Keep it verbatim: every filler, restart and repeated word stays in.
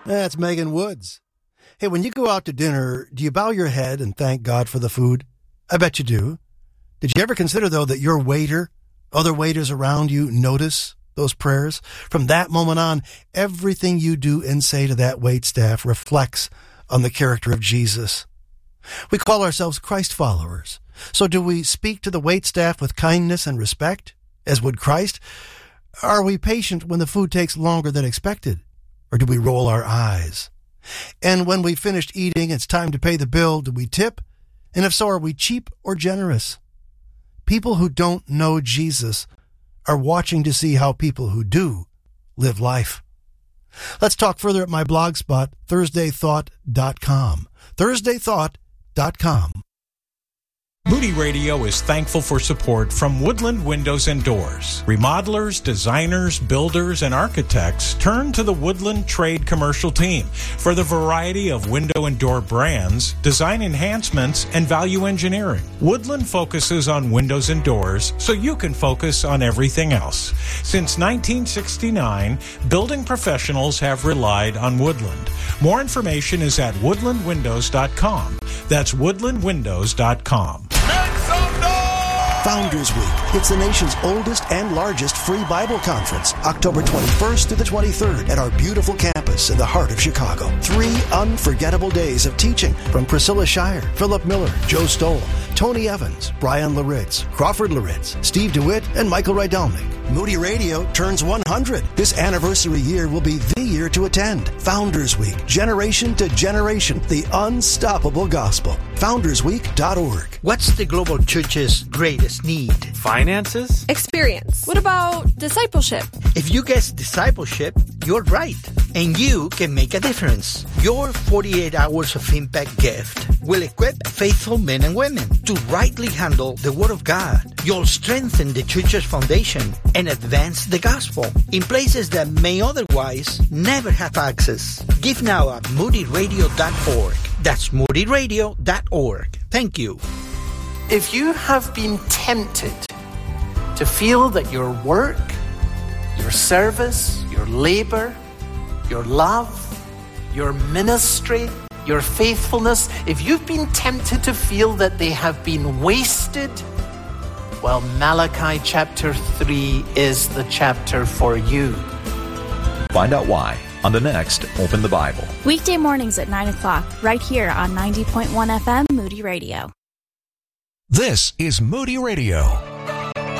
That's Megan Woods. Hey, when you go out to dinner, do you bow your head and thank God for the food? I bet you do. Did you ever consider, though, that your waiter, other waiters around you notice those prayers? From that moment on, everything you do and say to that waitstaff reflects on the character of Jesus. We call ourselves Christ followers. So do we speak to the waitstaff with kindness and respect, as would Christ? Are we patient when the food takes longer than expected? Or do we roll our eyes? And when we've finished eating, it's time to pay the bill, do we tip? And if so, are we cheap or generous? People who don't know Jesus are watching to see how people who do live life. Let's talk further at my blog spot, thursday thought dot com. thursday thought dot com. Moody Radio is thankful for support from Woodland Windows and Doors. Remodelers, designers, builders, and architects turn to the Woodland Trade Commercial Team for the variety of window and door brands, design enhancements, and value engineering. Woodland focuses on windows and doors so you can focus on everything else. Since nineteen sixty-nine, building professionals have relied on Woodland. More information is at woodland windows dot com. That's woodland windows dot com. Founders Week. It's the nation's oldest and largest free Bible conference, October twenty-first to the twenty-third at our beautiful campus in the heart of Chicago. Three unforgettable days of teaching from Priscilla Shire, Philip Miller, Joe Stoll, Tony Evans, Brian Laritz, Crawford Laritz, Steve DeWitt, and Michael Rydelnik. Moody Radio turns one hundred. This anniversary year will be the year to attend. Founders Week, generation to generation, the unstoppable gospel. founders week dot org. What's the global church's greatest need? Finances? Experience. What about discipleship? If you guess discipleship, you're right. And you can make a difference. Your forty-eight hours of impact gift will equip faithful men and women to rightly handle the Word of God. You'll strengthen the church's foundation and advance the gospel in places that may otherwise never have access. Give now at moody radio dot org. That's moody radio dot org. Thank you. If you have been tempted to feel that your work, your service, your labor, your love, your ministry, your faithfulness, if you've been tempted to feel that they have been wasted, well, Malachi chapter three is the chapter for you. Find out why on the next Open the Bible. Weekday mornings at nine o'clock, right here on ninety point one F M Moody Radio. This is Moody Radio.